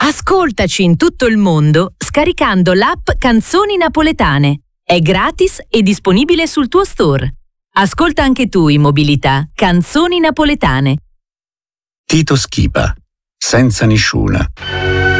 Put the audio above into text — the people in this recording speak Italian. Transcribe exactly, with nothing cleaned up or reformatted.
Ascoltaci in tutto il mondo scaricando l'app Canzoni Napoletane. È gratis e disponibile sul tuo store. Ascolta anche tu in mobilità Canzoni Napoletane. Tito Schipa, Senza Nisciuna.